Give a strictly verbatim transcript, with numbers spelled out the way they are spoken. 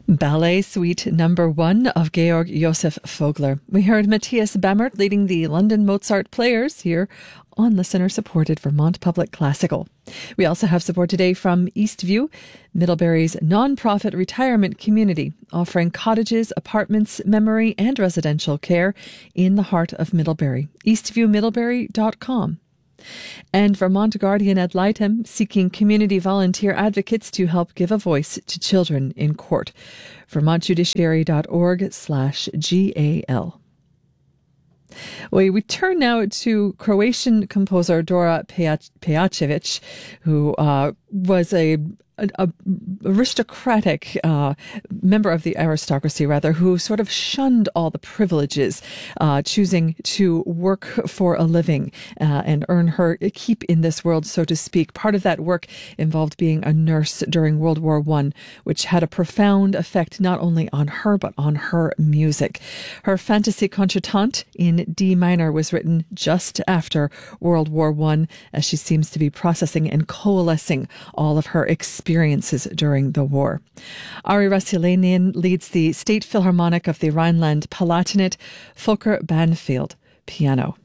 Ballet Suite Number One of Georg Josef Vogler. We heard Matthias Bamert leading the London Mozart Players here on listener-supported Vermont Public Classical. We also have support today from Eastview, Middlebury's non-profit retirement community, offering cottages, apartments, memory, and residential care in the heart of Middlebury. eastview middlebury dot com. And Vermont Guardian ad litem, seeking community volunteer advocates to help give a voice to children in court. vermont judiciary dot org slash G A L. We, we turn now to Croatian composer Dora Pejacevic, who uh, was a A, a aristocratic uh, member of the aristocracy, rather, who sort of shunned all the privileges, uh, choosing to work for a living uh, and earn her keep in this world, so to speak. Part of that work involved being a nurse during World War One, which had a profound effect not only on her, but on her music. Her Fantasy Concertante in D minor was written just after World War One, as she seems to be processing and coalescing all of her experiences experiences during the war. Ari Rasulanian leads the State Philharmonic of the Rhineland Palatinate, Volker Banfield, piano.